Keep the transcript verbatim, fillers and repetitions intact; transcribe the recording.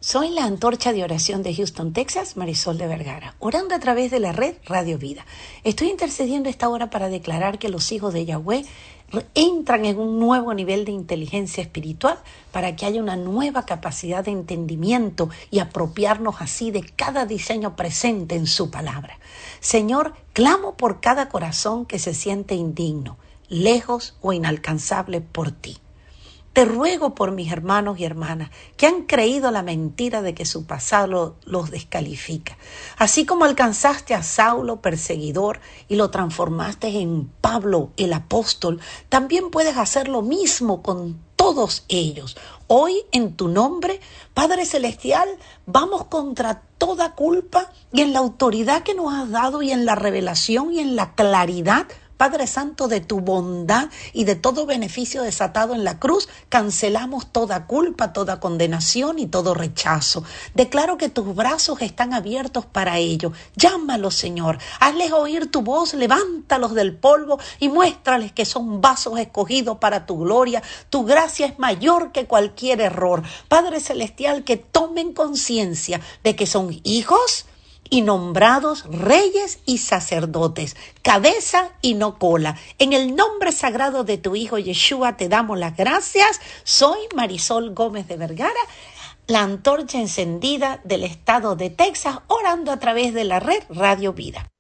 Soy la antorcha de oración de Houston, Texas, Marisol de Vergara, orando a través de la red Radio Vida. Estoy intercediendo esta hora para declarar que los hijos de Yahweh entran en un nuevo nivel de inteligencia espiritual para que haya una nueva capacidad de entendimiento y apropiarnos así de cada diseño presente en su palabra. Señor, clamo por cada corazón que se siente indigno, lejos o inalcanzable por ti. Te ruego por mis hermanos y hermanas que han creído la mentira de que su pasado los descalifica. Así como alcanzaste a Saulo, perseguidor, y lo transformaste en Pablo, el apóstol, también puedes hacer lo mismo con todos ellos. Hoy, en tu nombre, Padre Celestial, vamos contra toda culpa y en la autoridad que nos has dado y en la revelación y en la claridad, Padre Santo, de tu bondad y de todo beneficio desatado en la cruz, cancelamos toda culpa, toda condenación y todo rechazo. Declaro que tus brazos están abiertos para ello. Llámalos, Señor. Hazles oír tu voz, levántalos del polvo y muéstrales que son vasos escogidos para tu gloria. Tu gracia es mayor que cualquier error. Padre Celestial, que tomen conciencia de que son hijos y nombrados reyes y sacerdotes, cabeza y no cola. En el nombre sagrado de tu Hijo Yeshua te damos las gracias. Soy Marisol Gómez de Vergara, la antorcha encendida del estado de Texas, orando a través de la red Radio Vida.